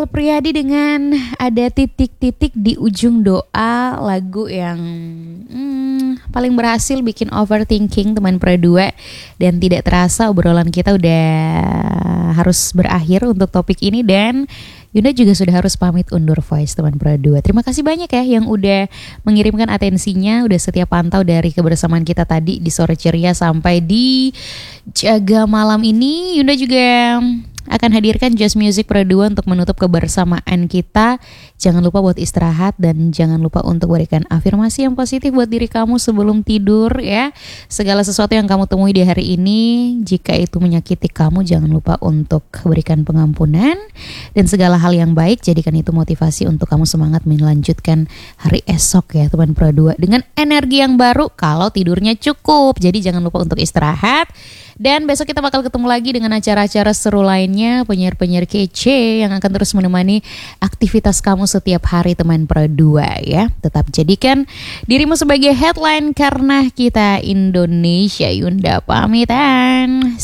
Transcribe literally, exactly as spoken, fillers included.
Priyadi dengan ada titik-titik di ujung doa, lagu yang hmm, paling berhasil bikin overthinking teman Pro dua. Dan tidak terasa obrolan kita udah harus berakhir untuk topik ini. Dan Yunda juga sudah harus pamit undur voice teman Pro dua. Terima kasih banyak ya yang udah mengirimkan atensinya, udah setia pantau dari kebersamaan kita tadi di Sore Ceria sampai di Jaga Malam ini. Yunda juga akan hadirkan Just Music Pro dua untuk menutup kebersamaan kita. Jangan lupa buat istirahat dan jangan lupa untuk berikan afirmasi yang positif buat diri kamu sebelum tidur ya. Segala sesuatu yang kamu temui di hari ini, jika itu menyakiti kamu, jangan lupa untuk berikan pengampunan. Dan segala hal yang baik, jadikan itu motivasi untuk kamu semangat melanjutkan hari esok ya teman Pro dua. Dengan energi yang baru kalau tidurnya cukup. Jadi jangan lupa untuk istirahat. Dan besok kita bakal ketemu lagi dengan acara-acara seru lainnya, penyiar-penyiar kece yang akan terus menemani aktivitas kamu setiap hari teman Pro dua ya. Tetap jadikan dirimu sebagai headline karena kita Indonesia. Yunda pamitan.